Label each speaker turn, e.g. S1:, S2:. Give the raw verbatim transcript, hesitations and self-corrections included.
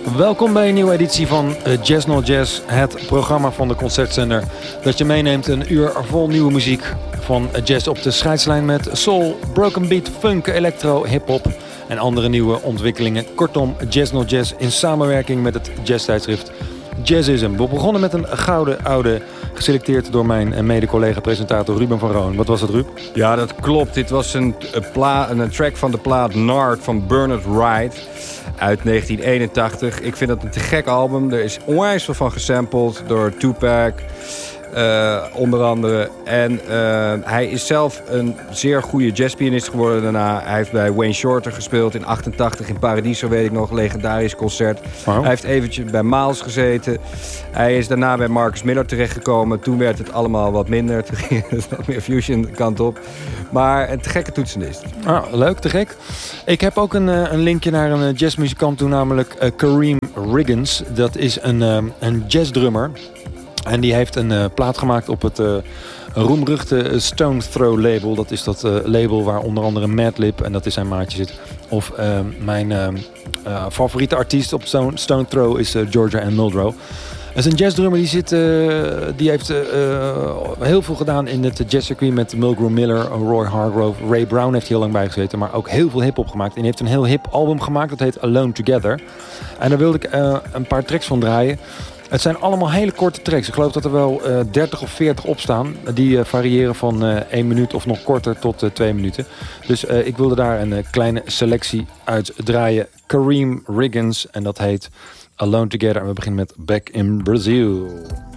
S1: Welkom bij een nieuwe editie van Jazz No Jazz, het programma van de Concertzender dat je meeneemt een uur vol nieuwe muziek van jazz op de scheidslijn met soul, broken beat, funk, electro, hip-hop en andere nieuwe ontwikkelingen. Kortom, Jazz No Jazz in samenwerking met het jazztijdschrift Jazzism. We begonnen met een gouden oude, geselecteerd door mijn mede-collega-presentator Ruben van Roon. Wat was het, Ruud?
S2: Ja, dat klopt. Dit was een, een, pla- een track van de plaat Nard van Bernard Wright uit negentien eenentachtig. Ik vind dat een te gek album. Er is onwijs veel van gesampled door Tupac, uh, onder andere. En uh, hij is zelf een zeer goede jazzpianist geworden daarna. Hij heeft bij Wayne Shorter gespeeld in achtentachtig in Paradiso, weet ik nog, legendarisch concert.
S1: Oh.
S2: Hij heeft eventjes bij Miles gezeten. Hij is daarna bij Marcus Miller terechtgekomen. Toen werd het allemaal wat minder. Toen ging het wat meer fusion kant op. Maar een te gekke toetsenist.
S1: Ah, leuk, te gek. Ik heb ook een, een linkje naar een jazzmuzikant toe, namelijk uh, Kareem Riggins. Dat is een, uh, een jazzdrummer. En die heeft een uh, plaat gemaakt op het uh, roemruchte Stone Throw label. Dat is dat uh, label waar onder andere Madlib, en dat is zijn maatje, zit. Of uh, mijn uh, uh, favoriete artiest op Stone, Stone Throw is uh, Georgia Ann Muldrow. Dat is een jazzdrummer die, zit, uh, die heeft uh, heel veel gedaan in het jazzcircuit met Mulgrew Miller, Roy Hargrove. Ray Brown heeft heel lang bij gezeten, maar ook heel veel hip-hop gemaakt. En hij heeft een heel hip album gemaakt, dat heet Alone Together. En daar wilde ik uh, een paar tracks van draaien. Het zijn allemaal hele korte tracks. Ik geloof dat er wel uh, dertig of veertig op staan. Die uh, variëren van uh, één minuut of nog korter tot uh, twee minuten. Dus uh, ik wilde daar een uh, kleine selectie uit draaien. Kareem Riggins, en dat heet Alone Together. En we beginnen met Back in Brazil.